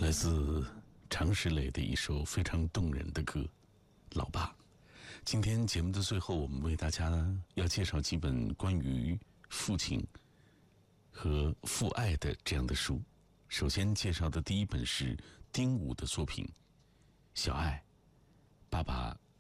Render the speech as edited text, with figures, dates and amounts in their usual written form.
来自常石磊的一首非常动人的歌《老爸》。今天节目的最后，我们为大家要介绍几本关于父亲和父爱的这样的书。首先介绍的第一本是丁武的作品《小爱，爸爸